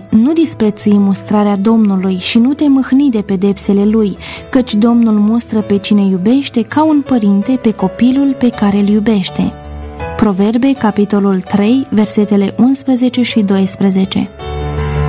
fiule, nu disprețui mustrarea Domnului și nu te mâhni de pedepsele Lui, căci Domnul mustră pe cine iubește ca un părinte pe copilul pe care îl iubește. Proverbe, capitolul 3, versetele 11 și 12.